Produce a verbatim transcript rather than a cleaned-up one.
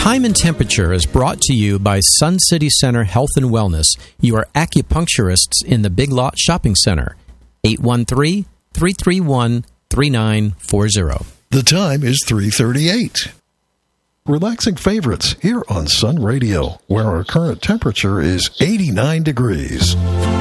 Time and Temperature is brought to you by Sun City Center Health and Wellness, your acupuncturists in the Big Lot Shopping Center. eight one three, three three one, three nine four zero. The time is three thirty-eight. Relaxing favorites here on Sun Radio, where our current temperature is eighty-nine degrees.